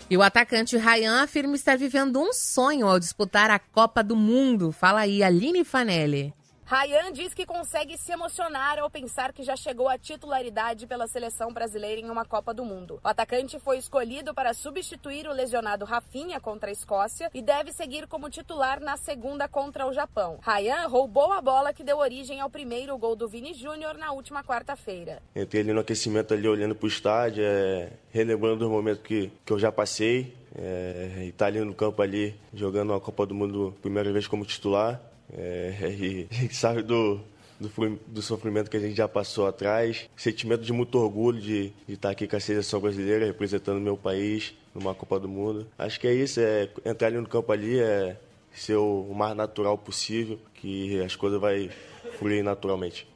E o atacante Ryan afirma estar vivendo um sonho ao disputar a Copa do Mundo. Fala aí, Aline Fanelli. Ryan diz que consegue se emocionar ao pensar que já chegou à titularidade pela seleção brasileira em uma Copa do Mundo. O atacante foi escolhido para substituir o lesionado Rafinha contra a Escócia e deve seguir como titular na segunda contra o Japão. Ryan roubou a bola que deu origem ao primeiro gol do Vini Júnior na última quarta-feira. Entrei ali no aquecimento, ali olhando para o estádio, relembrando os momentos que eu já passei. E tá ali no campo, ali jogando a Copa do Mundo primeira vez como titular. E a gente sabe do sofrimento que a gente já passou atrás. Sentimento de muito orgulho de estar aqui com a seleção brasileira, representando meu país numa Copa do Mundo. Acho que é isso, entrar ali no campo ali, ser o mais natural possível, que as coisas vão fluir naturalmente.